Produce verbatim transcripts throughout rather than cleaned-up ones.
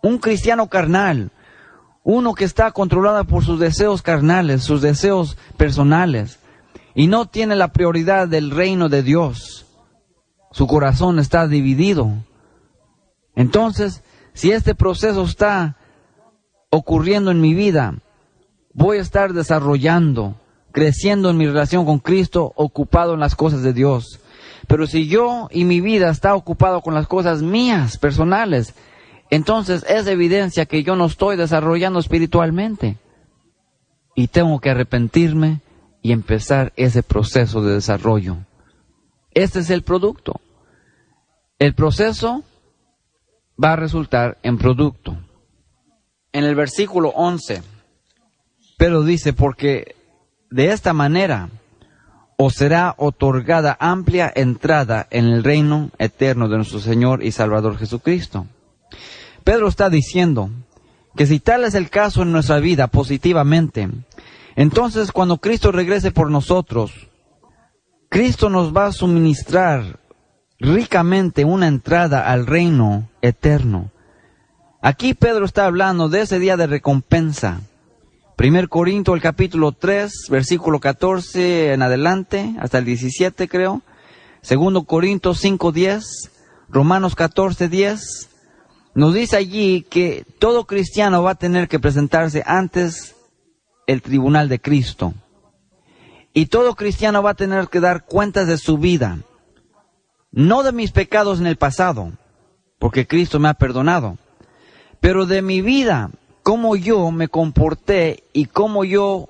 Un cristiano carnal, uno que está controlado por sus deseos carnales, sus deseos personales, y no tiene la prioridad del reino de Dios. Su corazón está dividido. Entonces, si este proceso está ocurriendo en mi vida, voy a estar desarrollando, creciendo en mi relación con Cristo, ocupado en las cosas de Dios. Pero si yo y mi vida está ocupado con las cosas mías, personales, entonces es evidencia que yo no estoy desarrollando espiritualmente. Y tengo que arrepentirme y empezar ese proceso de desarrollo. Este es el producto. El proceso va a resultar en producto. En el versículo once, Pedro dice, porque de esta manera os será otorgada amplia entrada en el reino eterno de nuestro Señor y Salvador Jesucristo. Pedro está diciendo que si tal es el caso en nuestra vida positivamente, entonces cuando Cristo regrese por nosotros, Cristo nos va a suministrar ricamente una entrada al reino eterno. Aquí Pedro está hablando de ese día de recompensa. Primer Corintios, el capítulo tres, versículo catorce en adelante, hasta el diecisiete creo. Segundo Corintios cinco, diez, Romanos catorce, diez. Nos dice allí que todo cristiano va a tener que presentarse antes el tribunal de Cristo. Y todo cristiano va a tener que dar cuentas de su vida. No de mis pecados en el pasado, porque Cristo me ha perdonado, pero de mi vida, cómo yo me comporté y cómo yo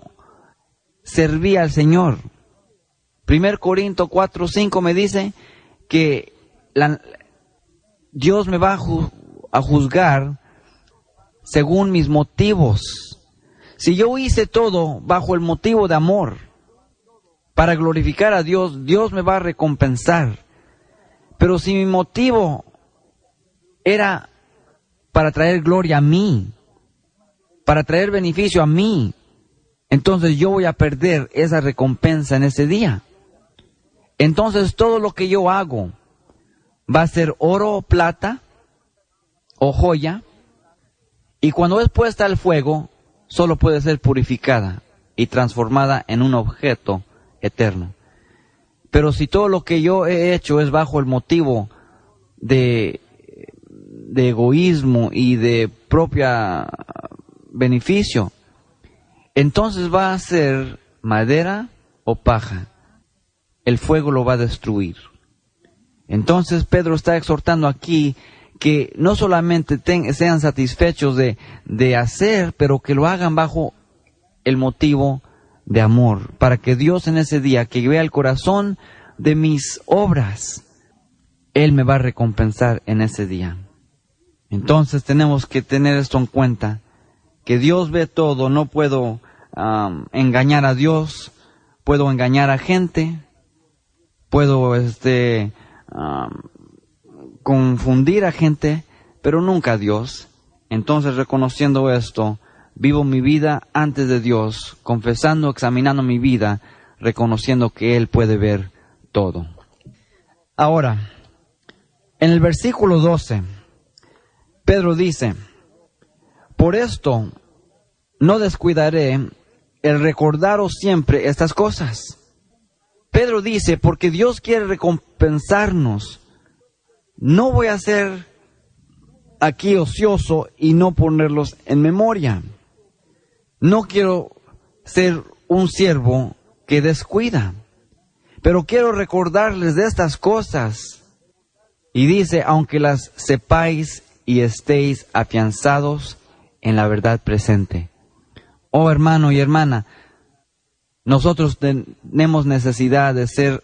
serví al Señor. Primer Corintios cuatro, cinco me dice que la, Dios me va a, ju, a juzgar según mis motivos. Si yo hice todo bajo el motivo de amor, para glorificar a Dios, Dios me va a recompensar. Pero si mi motivo era para traer gloria a mí, para traer beneficio a mí, entonces yo voy a perder esa recompensa en ese día. Entonces todo lo que yo hago va a ser oro o plata o joya, y cuando es puesta al fuego, solo puede ser purificada y transformada en un objeto eterno. Pero si todo lo que yo he hecho es bajo el motivo de, de egoísmo y de propia beneficio, entonces va a ser madera o paja. El fuego lo va a destruir. Entonces Pedro está exhortando aquí que no solamente ten, sean satisfechos de, de hacer, pero que lo hagan bajo el motivo de amor, para que Dios en ese día, que vea el corazón de mis obras, Él me va a recompensar en ese día. Entonces tenemos que tener esto en cuenta, que Dios ve todo. No puedo um, engañar a Dios, puedo engañar a gente, puedo este um, confundir a gente, pero nunca a Dios. Entonces, reconociendo esto, vivo mi vida antes de Dios, confesando, examinando mi vida, reconociendo que Él puede ver todo. Ahora, en el versículo doce, Pedro dice, por esto no descuidaré el recordaros siempre estas cosas. Pedro dice, porque Dios quiere recompensarnos, no voy a ser aquí ocioso y no ponerlos en memoria. No quiero ser un siervo que descuida, pero quiero recordarles de estas cosas. Y dice, aunque las sepáis y estéis afianzados en la verdad presente. Oh hermano y hermana, nosotros tenemos necesidad de ser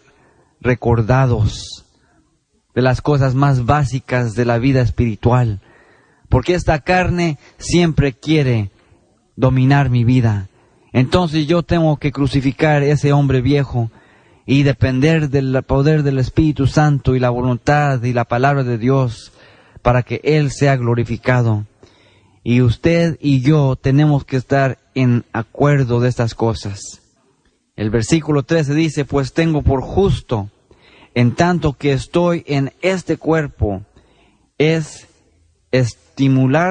recordados de las cosas más básicas de la vida espiritual, porque esta carne siempre quiere dominar mi vida. Entonces yo tengo que crucificar ese hombre viejo y depender del poder del Espíritu Santo y la voluntad y la palabra de Dios para que Él sea glorificado. Y usted y yo tenemos que estar en acuerdo de estas cosas. El versículo trece dice, pues tengo por justo, en tanto que estoy en este cuerpo, es estimular